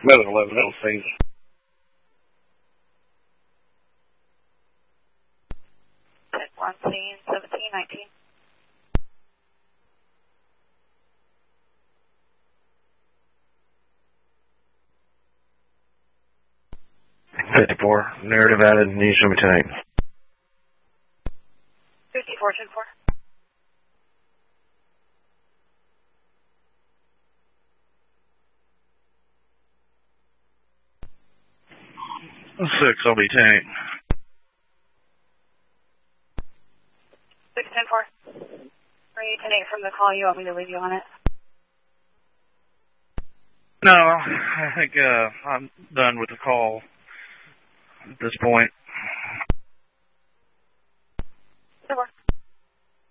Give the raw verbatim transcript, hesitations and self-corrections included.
Another eleven L C. one scene, seventeen, nineteen. fifty-four, narrative added, needs to be taken. fifty-four, ten four. Six, I'll be tanked. six, ten four. three, ten eight from the call. You want me to leave you on it? No, I think uh, I'm done with the call at this point.